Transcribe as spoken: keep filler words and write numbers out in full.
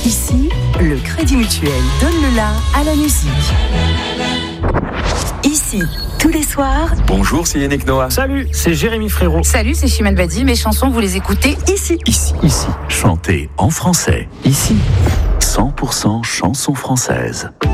Ici, le Crédit Mutuel donne le la à la musique. Ici, tous les soirs. Bonjour, c'est Yannick Noah. Salut, c'est Jérémy Frérot. Salut, c'est Chimène Badi. Mes chansons, vous les écoutez ici. Ici, ici, chantez en français. Ici, cent pour cent chansons françaises.